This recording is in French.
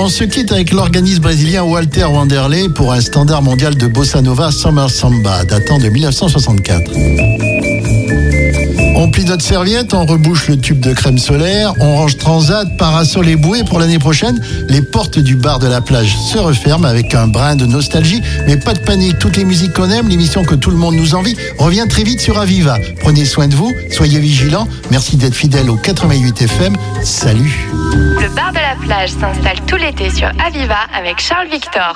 On se quitte avec l'organiste brésilien Walter Wanderley pour un standard mondial de bossa nova, Summer Samba, datant de 1964. On plie notre serviette, on rebouche le tube de crème solaire, on range transat, parasol et bouée pour l'année prochaine. Les portes du bar de la plage se referment avec un brin de nostalgie. Mais pas de panique, toutes les musiques qu'on aime, l'émission que tout le monde nous envie, revient très vite sur Aviva. Prenez soin de vous, soyez vigilants. Merci d'être fidèles au 88 FM. Salut. Le bar de la plage s'installe tout l'été sur Aviva avec Charles Victor.